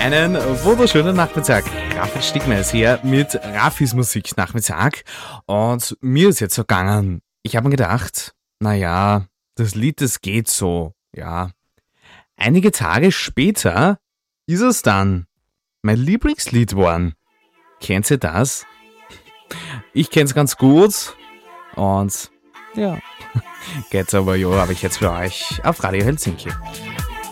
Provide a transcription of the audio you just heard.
Einen wunderschönen Nachmittag. Raphael Stigmeier ist hier mit Raffis Musiknachmittag. Und mir ist jetzt so gegangen. Ich habe mir gedacht, naja, das Lied, das geht so. Ja. Einige Tage später ist es dann mein Lieblingslied geworden. Kennt ihr das? Ich kenn's ganz gut. Und ja, geht's aber, jo, habe ich jetzt für euch auf Radio Helsinki.